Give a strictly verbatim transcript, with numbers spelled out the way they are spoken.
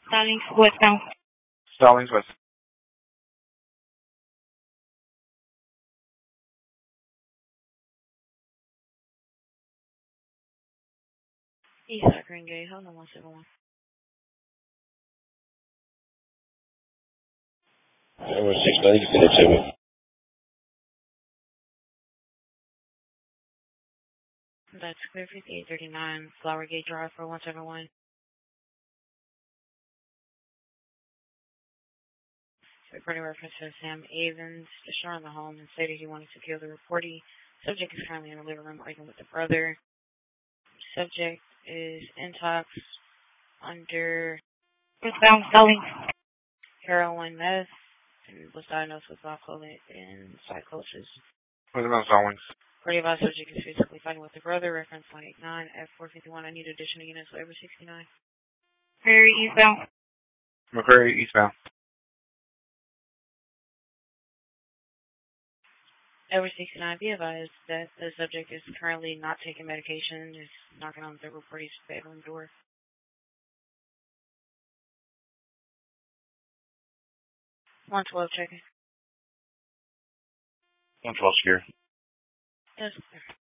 Stallings westbound. Stallings West. Eastside Green Gate. Hold on one second. One. Number six ninety, connect seven. That's clear fifty-eight thirty-nine Flower Gate Drive for one seven one. Reporting reference to Sam Avens, destroying the home and stated he wanted to kill the reportee. Subject is currently in the living room arguing with the brother. Subject is in talks under Westbound Stallings. heroin, meth, and was diagnosed with bipolar and psychosis. Westbound Stallings. forty-five subject is physically fighting with the brother. Reference one eighty-nine F four fifty-one. I need additional units for every sixty-nine. Prairie eastbound. McCrary eastbound. Over sixty-nine, be advised that the subject is currently not taking medication, is knocking on the reportee's bedroom door. one twelve checking. one twelve secure. Yes, sir.